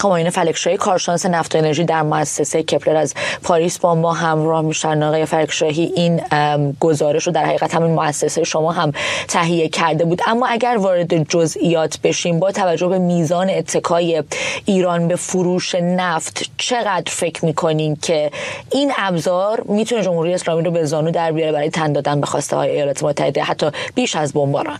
همایون فلکشاهی کارشناس نفت و انرژی در مؤسسه کپلر از پاریس با ما همراه میشن. آقای فلکشاهی، این گزارش رو در حقیقت همین مؤسسه شما هم تهیه کرده بود، اما اگر وارد جزئیات بشیم، با توجه به میزان اتکای ایران به فروش نفت، چقدر فکر میکنین که این ابزار میتونه جمهوری اسلامی رو به زانو در بیاره برای تن دادن به خواسته های ایالات متحده، حتی بیش از بمباران؟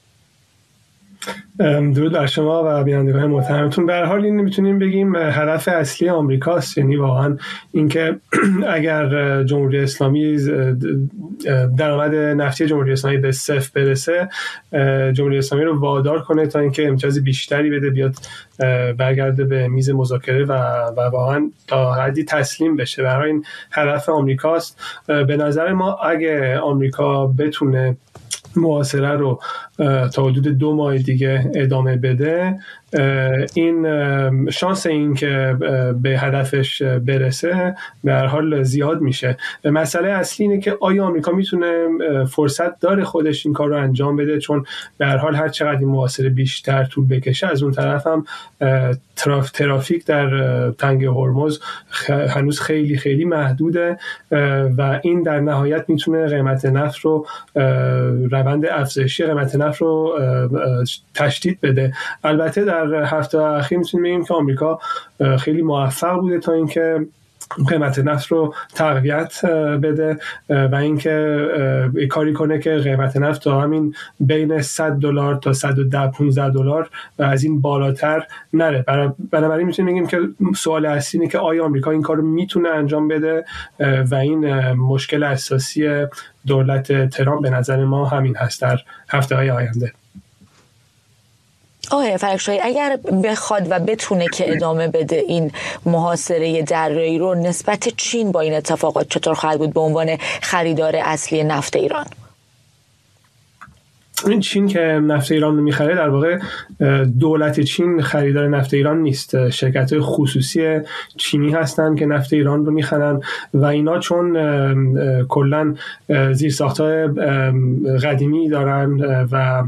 درود بر شما و بینندگان محترمتون. به هر حال این میتونیم بگیم هدف اصلی آمریکاست، یعنی واقعا اینکه اگر جمهوری اسلامی درآمد نفتی جمهوری اسلامی به صفر برسه، جمهوری اسلامی رو وادار کنه تا اینکه امتیاز بیشتری بده، بیاد برگرده به میز مذاکره و واقعا تا حدی تسلیم بشه. برای این هدف آمریکاست. به نظر ما اگه آمریکا بتونه محاصره رو تا حدود 2 ماه دیگه ادامه بده، این شانس این که به هدفش برسه به هر حال زیاد میشه. مسئله اصلی اینه که آیا آمریکا میتونه فرصت داره خودش این کار رو انجام بده، چون به هر حال هر چقدر این محاصره بیشتر طول بکشه، از اون طرف هم ترافیک در تنگه هرمز هنوز خیلی خیلی محدوده و این در نهایت میتونه قیمت نفت رو، روند افزایشی قیمت نفت رو تشدید بده. البته در هفته اخیر میتونیم بگیم که آمریکا خیلی موفق بوده تا اینکه قیمت نفت رو تقویت بده و اینکه کاری کنه که قیمت نفت تا همین بین $100 تا $115 از این بالاتر نره. بنابراین میتونیم بگیم که سوال اصلی اینه که آیا آمریکا این کار رو میتونه انجام بده و این مشکل اساسی دولت ترامپ به نظر ما همین هست در هفته‌های آینده. آقای فلکشاهی، اگر بخواد و بتونه که ادامه بده این محاصره دریایی رو، نسبت چین با این اتفاقات چطور خواهد بود به عنوان خریدار اصلی نفت ایران؟ این چین که نفت ایران رو میخره، در واقع دولت چین خریدار نفت ایران نیست، شرکت‌های خصوصی چینی هستن که نفت ایران رو میخرن و اینا چون کلاً زیرساخت‌های قدیمی دارن و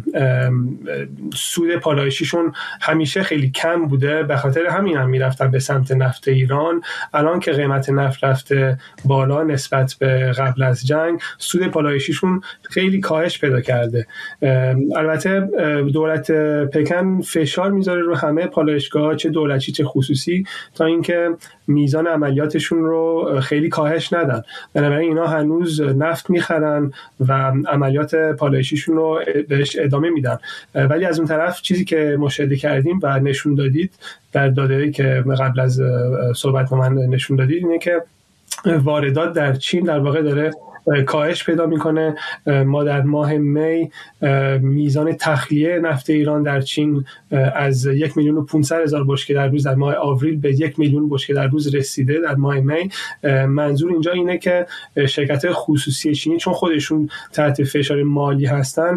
سود پالایشیشون همیشه خیلی کم بوده، به خاطر همین هم میرفتن به سمت نفت ایران. الان که قیمت نفت رفته بالا نسبت به قبل از جنگ، سود پالایشیشون خیلی کاهش پیدا کرده. البته دولت پکن فشار میذاره رو همه پالایشگاه‌ها، چه دولتی چه خصوصی، تا اینکه میزان عملیاتشون رو خیلی کاهش ندن. بنابراین اینا هنوز نفت میخرن و عملیات پالایشیشون رو بهش ادامه میدن. ولی از اون طرف چیزی که مشاهده کردیم و نشون دادید در داده‌ای که قبل از صحبت با من نشون دادید، اینه که واردات در چین در واقع داره کاهش پیدا میکنه. ما در ماه می میزان تخلیه نفت ایران در چین از 1,500,000 بشکه در روز در ماه آوریل به 1,000,000 بشکه در روز رسیده در ماه می. منظور اینجا اینه که شرکت‌های خصوصی چینی چون خودشون تحت فشار مالی هستن،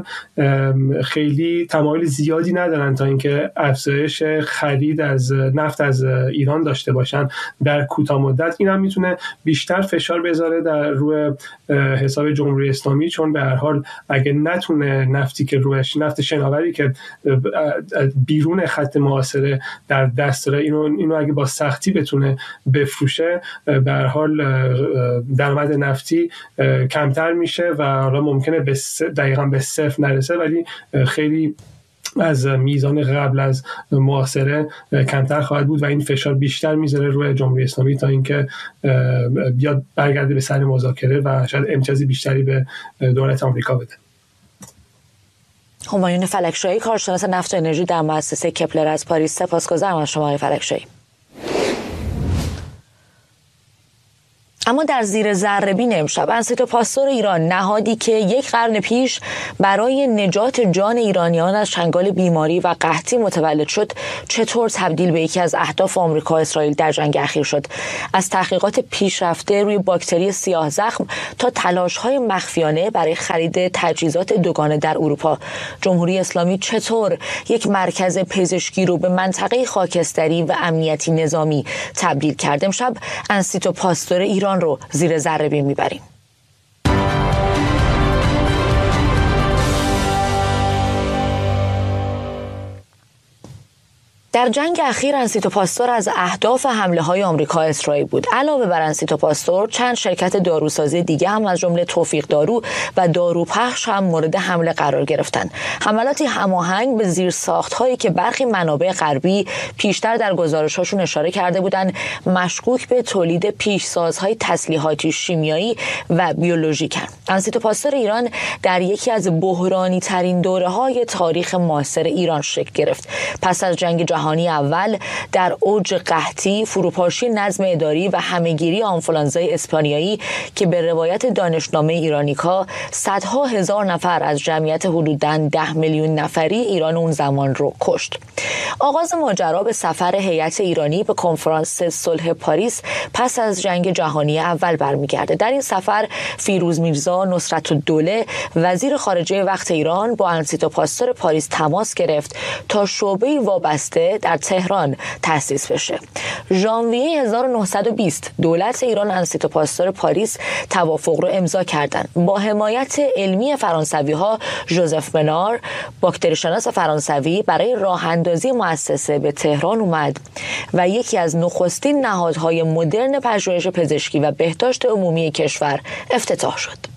خیلی تمایل زیادی ندارن تا اینکه افزایش خرید از نفت از ایران داشته باشن در کوتاه مدت. این هم میتونه بیشتر فشار بذاره در روی حساب جمهوری اسلامی، چون به هر حال اگه نتونه نفتی که روش، نفت شناوری که بیرون خط محاصره در دست داره، اینو اگه با سختی بتونه بفروشه، به هر حال درآمد نفتی کمتر میشه و حالا ممکنه دقیقاً به صفر نرسه، ولی خیلی از میزان قبل از محاصره کمتر خواهد بود و این فشار بیشتر میذاره روی جمهوری اسلامی تا اینکه بیاد برگرده به سر مذاکره و شاید امتیازی بیشتری به دولت آمریکا بده. همایون فلکشاهی کارشناس نفت و انرژی در مؤسسه کپلر از پاریس، سپاسگزارم از شما آقای فلکشاهی. اما در زیر ذره‌بین امشب انسیتو پاستور ایران، نهادی که 1 قرن پیش برای نجات جان ایرانیان از چنگال بیماری و قحطی متولد شد، چطور تبدیل به یکی از اهداف آمریکا و اسرائیل در جنگ اخیر شد؟ از تحقیقات پیشرفته روی باکتری سیاه زخم تا تلاش‌های مخفیانه برای خرید تجهیزات دوگانه در اروپا، جمهوری اسلامی چطور یک مرکز پزشکی رو به منطقه خاکستری و امنیتی نظامی تبدیل کرد؟ امشب انسیتو پاستور ایران رو زیر ذره‌بین میبریم. در جنگ اخیر انسیتو پاستور از اهداف حمله‌های آمریکا اسرائیل بود. علاوه بر انسیتو پاستور، چند شرکت داروسازی دیگه هم از جمله توفیق دارو و داروپخش هم مورد حمله قرار گرفتند. حملاتی هماهنگ به زیرساخت‌هایی که برخی منابع غربی پیشتر در گزارش‌هاشون اشاره کرده بودند، مشکوک به تولید پیشسازهای تسلیحاتی شیمیایی و بیولوژیکن. انسیتو پاستور ایران در یکی از بحرانی‌ترین دوره‌های تاریخ معاصر ایران شکل گرفت. پس از جنگ جهانی اول در اوج قحطی، فروپاشی نظم اداری و همهگیری آنفولانزای اسپانیایی که به روایت دانشنامه ایرانیکا صدها هزار نفر از جمعیت حدوداً 10 میلیون نفری ایران اون زمان رو کشت. آغاز ماجرا به سفر هیئت ایرانی به کنفرانس صلح پاریس پس از جنگ جهانی اول برمیگرده. در این سفر فیروز میرزا نصرت‌الدوله وزیر خارجه وقت ایران با انسیتو پاستور پاریس تماس گرفت تا شعبه‌ای وابسته در تهران تأسیس بشه. ژانویه 1920 دولت ایران و انسیتو پاستور پاریس توافق رو امضا کردند. با حمایت علمی فرانسوی‌ها ژوزف منار، باکتریشناس فرانسوی، برای راه اندازی مؤسسه به تهران اومد و یکی از نخستین نهادهای مدرن پژوهش پزشکی و بهداشت عمومی کشور افتتاح شد.